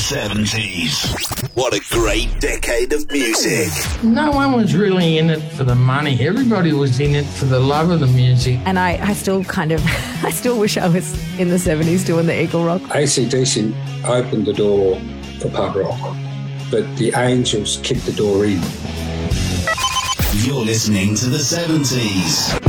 70s. What a great decade of music. No one was really in it for the money. Everybody was in it for the love of the music. And I still I still wish I was in the 70s doing the Eagle Rock. AC/DC opened the door for pub rock, but the Angels kicked the door in. You're listening to the 70s.